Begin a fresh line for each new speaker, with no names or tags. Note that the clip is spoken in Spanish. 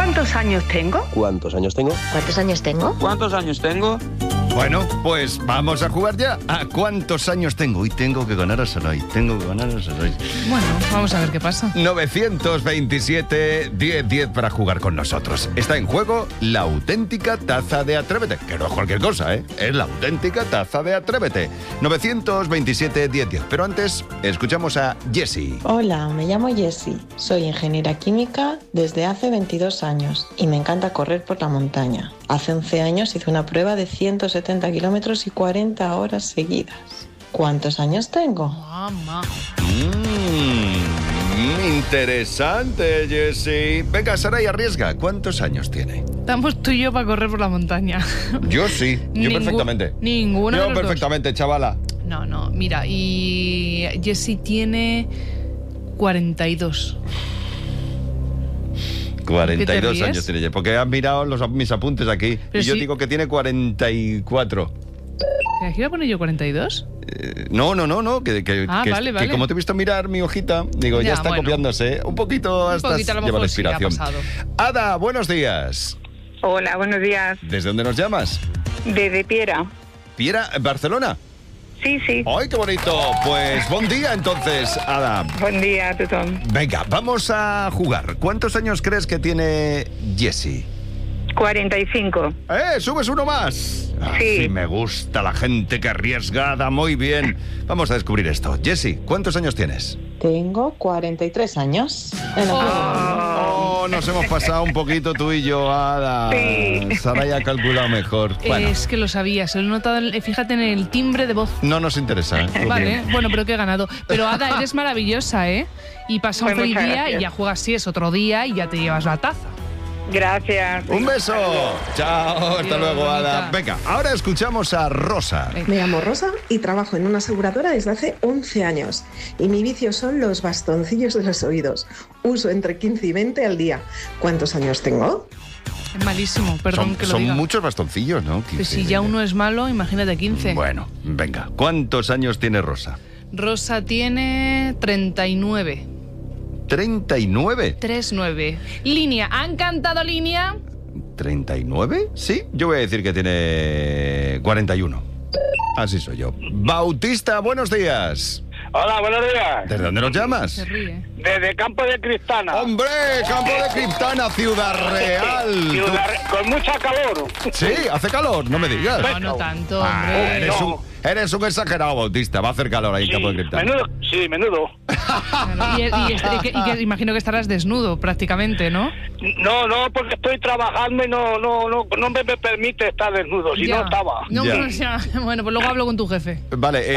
¿Cuántos años tengo?
¿Cuántos años tengo?
¿Cuántos años tengo?
¿Cuántos años tengo?
Bueno, pues vamos a jugar ya. ¿A cuántos años tengo? Y tengo que ganar a Saray.
Bueno, vamos a ver qué pasa.
927-1010 para jugar con nosotros. Está en juego la auténtica taza de Atrévete. Que no es cualquier cosa, ¿eh? Es la auténtica taza de Atrévete. 927-1010. Pero antes, escuchamos a Jessie.
Hola, me llamo Jessie. Soy ingeniera química desde hace 22 años y me encanta correr por la montaña. Hace 11 años hice una prueba de 170 kilómetros y 40 horas seguidas. ¿Cuántos años tengo?
Mamá.
Interesante, Jessie. Venga, Saray, arriesga. ¿Cuántos años tiene?
Estamos tú y yo para correr por la montaña.
Yo sí, yo perfectamente.
Ninguno de
Yo
los
perfectamente, chavala.
No, mira, y Jessie tiene 42.
42 años tiene ella, porque han mirado mis apuntes aquí.
Pero
y yo
sí.
digo que tiene 44.
¿Aquí iba a poner yo 42?
No,
vale.
como te he visto mirar mi hojita, digo, ya está
bueno.
copiándose. Un poquito hasta
a lo
lleva
mejor
la
sí, ha
inspiración.
pasado.
Ada, buenos días.
Hola, buenos días.
¿Desde dónde nos llamas?
Desde Piera.
¿Piera, Barcelona?
Sí.
¡Ay, qué bonito! Pues buen día entonces, Ada.
Buen día, Tutón.
Venga, vamos a jugar. ¿Cuántos años crees que tiene Jessie?
45.
¡Subes uno más!
Sí.
Así me gusta la gente que arriesgada. Muy bien. Vamos a descubrir esto. Jessie, ¿cuántos años tienes?
Tengo 43 años.
Nos hemos pasado un poquito tú y yo, Ada.
Sí.
Saray ha calculado mejor. Bueno,
Es que lo sabía, se lo he notado, fíjate en el timbre de voz.
no nos interesa.
Vale, bueno, pero que he ganado. Pero Ada, eres maravillosa, ¿eh? Y pasa un
Pues
feliz
muchas
día
gracias.
y ya juegas si es otro día y ya te llevas la taza.
Gracias.
Un beso. Chao, hasta
Adiós,
luego, Ada.
bonita.
Venga, ahora escuchamos a Rosa.
Me llamo Rosa y trabajo en una aseguradora desde hace 11 años. Y mi vicio son los bastoncillos de los oídos. Uso entre 15 y 20 al día. ¿Cuántos años tengo?
Es malísimo, perdón que lo
Son
diga.
muchos bastoncillos, ¿no?
Pues si ya uno es malo, imagínate 15.
Bueno, venga. ¿Cuántos años tiene Rosa?
Rosa tiene 39.
39.
39. Línea, ¿han cantado línea?
¿39? Sí, yo voy a decir que tiene 41. Así soy yo. Bautista, buenos días.
Hola, buenos días.
¿Desde dónde nos llamas?
Se ríe.
Desde Campo de Criptana.
¡Hombre! Campo de Criptana, Ciudad Real.
Con mucha calor.
Sí, hace calor, no me digas.
No tanto, hombre.
Eres un exagerado, Bautista. Va a hacer calor ahí en Campo de Criptana.
Menudo.
Claro, y que imagino que estarás desnudo prácticamente, ¿no?
No, porque estoy trabajando y no me permite estar desnudo. Si no
Ya.
estaba.
No,
Ya.
pero ya. Bueno, pues luego hablo con tu jefe.
Vale,